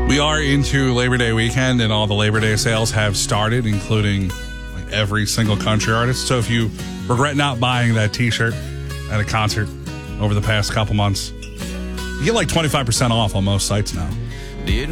We are into Labor Day weekend, and all the Labor Day sales have started, including like every single country artist. So if you regret not buying that T-shirt at a concert over the past couple months, you get like 25% off on most sites now.